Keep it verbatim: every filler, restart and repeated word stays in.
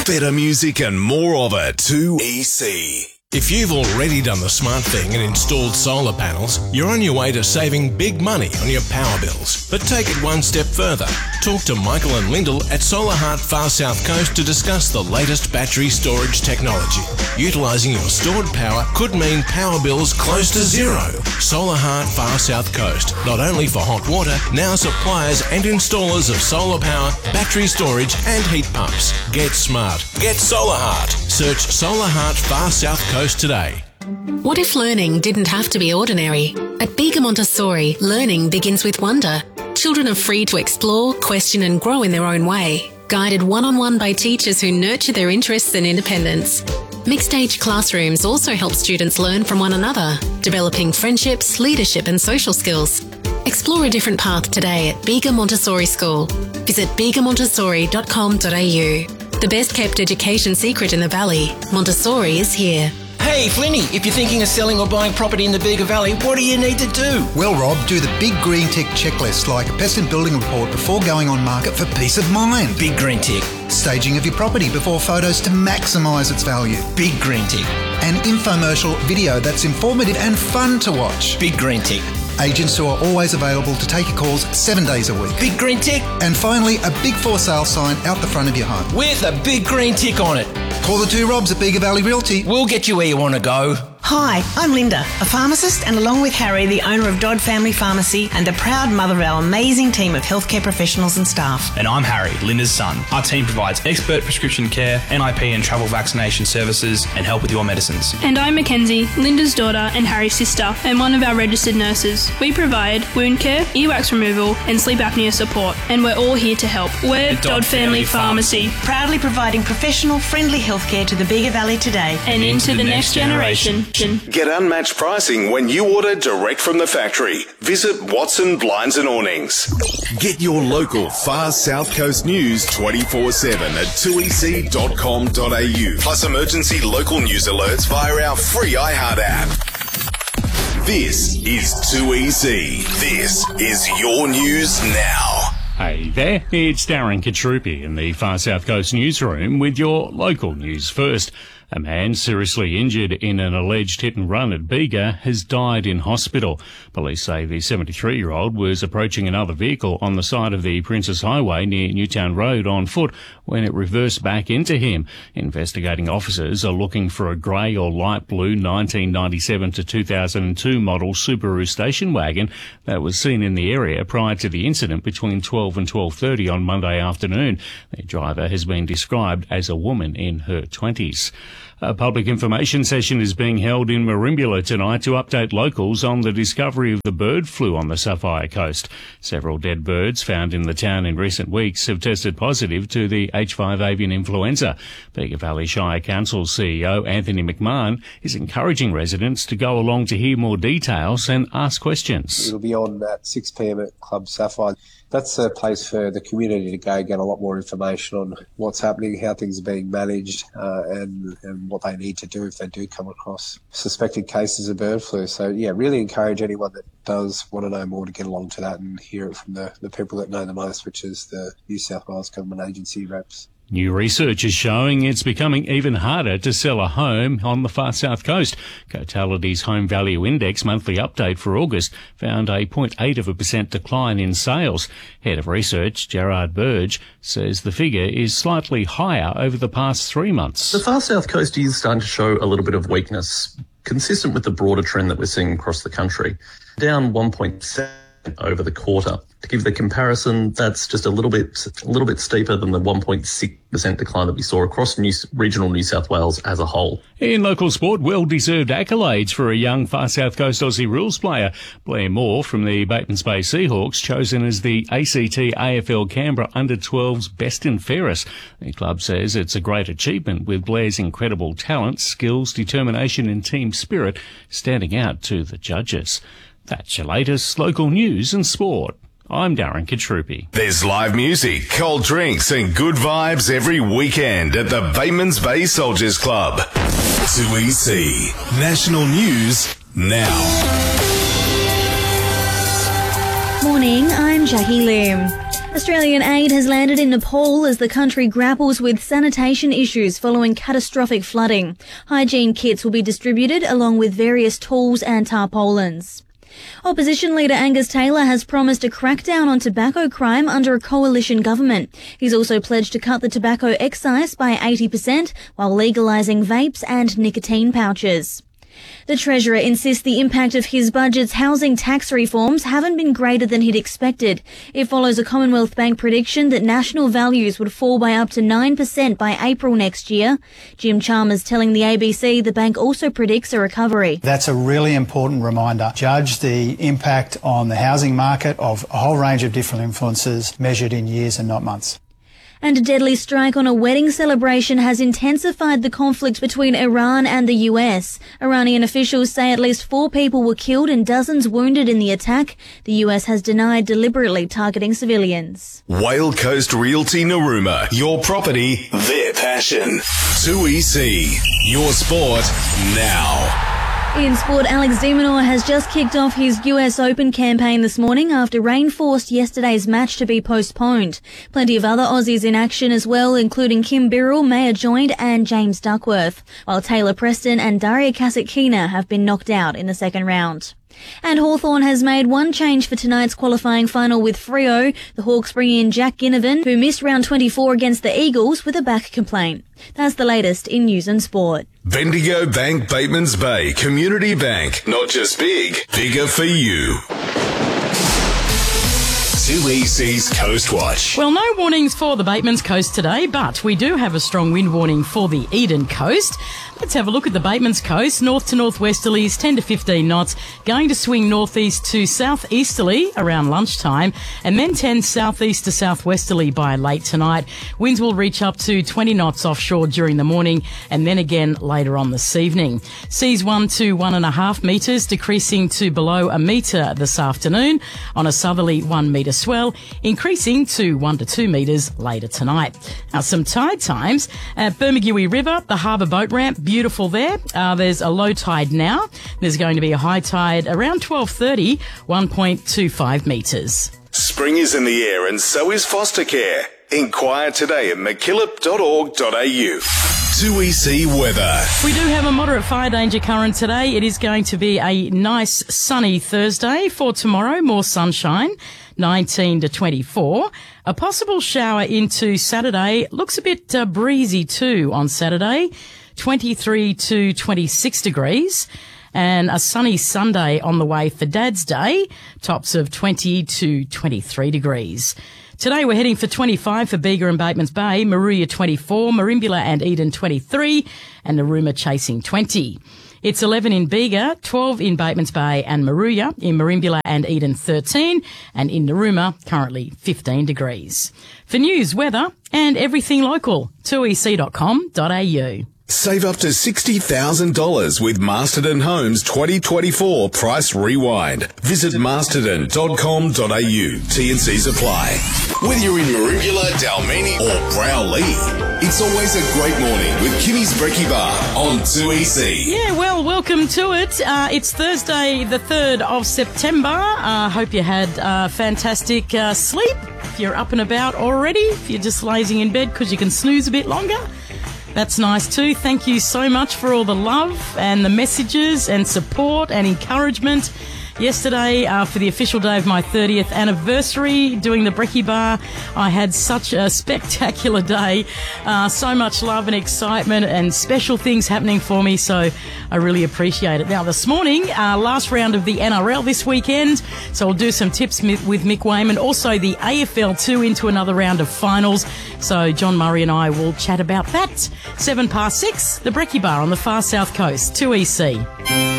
better music and more of it. two E C. If you've already done the smart thing and installed solar panels, you're on your way to saving big money on your power bills. But take it one step further. Talk to Michael and Lyndall at Solar Heart Far South Coast to discuss the latest battery storage technology. Utilising your stored power could mean power bills close to zero. Solar Heart Far South Coast. Not only for hot water, now suppliers and installers of solar power, battery storage and heat pumps. Get smart. Get Solar Heart. Search Solar Heart Far South Coast today. What if learning didn't have to be ordinary? At Bega Montessori, learning begins with wonder. Children are free to explore, question and grow in their own way, guided one-on-one by teachers who nurture their interests and independence. Mixed-age classrooms also help students learn from one another, developing friendships, leadership and social skills. Explore a different path today at Bega Montessori School. Visit bega montessori dot com dot a u. The best-kept education secret in the Valley, Montessori is here. Hey, Flinny, if you're thinking of selling or buying property in the Bega Valley, what do you need to do? Well, Rob, do the big green tick checklist like a pest and building report before going on market for peace of mind. Big green tick. Staging of your property before photos to maximise its value. Big green tick. An infomercial video that's informative and fun to watch. Big green tick. Agents who are always available to take your calls seven days a week. Big green tick. And finally, a big for sale sign out the front of your home. With a big green tick on it. Call the two Robs at Bega Valley Realty. We'll get you where you want to go. Hi, I'm Linda, a pharmacist, and along with Harry, the owner of Dodd Family Pharmacy and a proud mother of our amazing team of healthcare professionals and staff. And I'm Harry, Linda's son. Our team provides expert prescription care, N I P and travel vaccination services, and help with your medicines. And I'm Mackenzie, Linda's daughter and Harry's sister, and one of our registered nurses. We provide wound care, earwax removal, and sleep apnea support, and we're all here to help. We're Dodd, Dodd Family, Family Pharmacy. Pharmacy, proudly providing professional, friendly healthcare to the Bega Valley today and, and into, into the, the next generation. generation. Get unmatched pricing when you order direct from the factory. Visit Watson Blinds and Awnings. Get your local Far South Coast news twenty-four seven at two e c dot com dot a u. Plus emergency local news alerts via our free iHeart app. This is two E C. This is your news now. Hey there, it's Darren Katrupi in the Far South Coast newsroom with your local news first. A man seriously injured in an alleged hit and run at Bega has died in hospital. Police say the seventy-three-year-old was approaching another vehicle on the side of the Princess Highway near Newtown Road on foot when it reversed back into him. Investigating officers are looking for a grey or light blue nineteen ninety-seven to two thousand two model Subaru station wagon that was seen in the area prior to the incident between twelve and twelve thirty on Monday afternoon. The driver has been described as a woman in her twenties. A public information session is being held in Merimbula tonight to update locals on the discovery of the bird flu on the Sapphire Coast. Several dead birds found in the town in recent weeks have tested positive to the H five avian influenza. Bega Valley Shire Council C E O Anthony McMahon is encouraging residents to go along to hear more details and ask questions. It'll be on at six p m at Club Sapphire. That's a place for the community to go get a lot more information on what's happening, how things are being managed, uh, and, and what they need to do if they do come across suspected cases of bird flu. So, yeah, really encourage anyone that does want to know more to get along to that and hear it from the, the people that know the most, which is the New South Wales Government Agency reps. New research is showing it's becoming even harder to sell a home on the Far South Coast. Cotality's Home Value Index monthly update for August found a zero point eight of a percent decline in sales. Head of Research, Gerard Burge, says the figure is slightly higher over the past three months. The Far South Coast is starting to show a little bit of weakness, consistent with the broader trend that we're seeing across the country. Down one point seven over the quarter. To give the comparison, that's just a little bit a little bit steeper than the one point six percent decline that we saw across New, regional New South Wales as a whole. In local sport, well-deserved accolades for a young Far South Coast Aussie rules player. Blair Moore from the Batemans Bay Seahawks, chosen as the A C T A F L Canberra under twelves Best and Fairest. The club says it's a great achievement, with Blair's incredible talent, skills, determination and team spirit standing out to the judges. That's your latest local news and sport. I'm Darren Katrupi. There's live music, cold drinks and good vibes every weekend at the Batemans Bay Soldiers Club. two E C National News now. Morning, I'm Jackie Loom. Australian aid has landed in Nepal as the country grapples with sanitation issues following catastrophic flooding. Hygiene kits will be distributed along with various tools and tarpaulins. Opposition leader Angus Taylor has promised a crackdown on tobacco crime under a coalition government. He's also pledged to cut the tobacco excise by eighty percent while legalising vapes and nicotine pouches. The Treasurer insists the impact of his budget's housing tax reforms haven't been greater than he'd expected. It follows a Commonwealth Bank prediction that national values would fall by up to nine percent by April next year. Jim Chalmers telling the A B C the bank also predicts a recovery. That's a really important reminder. Judge the impact on the housing market of a whole range of different influences measured in years and not months. And a deadly strike on a wedding celebration has intensified the conflict between Iran and the U S. Iranian officials say at least four people were killed and dozens wounded in the attack. The U S has denied deliberately targeting civilians. Whale Coast Realty Narooma. Your property, their passion. two E C. Your sport now. In sport, Alex de Minaur has just kicked off his U S Open campaign this morning after rain forced yesterday's match to be postponed. Plenty of other Aussies in action as well, including Kim Birrell, Maya Joint and James Duckworth, while Taylor Preston and Daria Kasatkina have been knocked out in the second round. And Hawthorn has made one change for tonight's qualifying final with Freo. The Hawks bring in Jack Ginnivan, who missed round twenty-four against the Eagles with a back complaint. That's the latest in news and sport. Bendigo Bank Batemans Bay Community Bank. Not just big, bigger for you. two E C's Coast Watch. Well, no warnings for the Batemans Coast today, but we do have a strong wind warning for the Eden Coast. Let's have a look at the Batemans Coast. North to northwesterlies, ten to fifteen knots. Going to swing northeast to southeasterly around lunchtime, and then ten southeast to southwesterly by late tonight. Winds will reach up to twenty knots offshore during the morning, and then again later on this evening. Seas one to one and a half metres, decreasing to below a metre this afternoon on a southerly one metre swell, increasing to one to two metres later tonight. Now, some tide times at Bermagui River, the harbour boat ramp. Beautiful there. Uh, there's a low tide now. There's going to be a high tide around twelve thirty, one point two five metres. Spring is in the air and so is foster care. Inquire today at mackillop dot org dot a u. two E C weather. We do have a moderate fire danger current today. It is going to be a nice sunny Thursday. For tomorrow, more sunshine, nineteen to twenty-four. A possible shower into Saturday. Looks a bit uh, breezy too on Saturday. twenty-three to twenty-six degrees, and a sunny Sunday on the way for Dad's Day, tops of twenty to twenty-three degrees. Today we're heading for twenty-five for Bega and Batemans Bay, Moruya twenty-four, Merimbula and Eden twenty-three, and Narooma chasing twenty. It's eleven in Bega, twelve in Batemans Bay and Moruya, in Merimbula and Eden thirteen, and in Narooma currently fifteen degrees. For news, weather and everything local, two e c dot com dot a u. Save up to sixty thousand dollars with Masterton Homes twenty twenty-four Price Rewind. Visit masterton dot com dot a u. T and C's apply. Whether you're in Merimbula, Dalmini or Browley, it's always a great morning with Kimmy's Brekkie Bar on two E C. Yeah, well, welcome to it. Uh, it's Thursday, the third of September. I uh, hope you had uh, fantastic uh, sleep. If you're up and about already, if you're just lazing in bed because you can snooze a bit longer, that's nice too. Thank you so much for all the love and the messages and support and encouragement. Yesterday, uh, for the official day of my thirtieth anniversary, doing the Brekkie Bar, I had such a spectacular day. Uh, so much love and excitement and special things happening for me, so I really appreciate it. Now, this morning, uh, last round of the N R L this weekend, so I'll do some tips with Mick Wayman. Also, the A F L two into another round of finals, so John Murray and I will chat about that. Seven past six, the Brekkie Bar on the far south coast, two E C.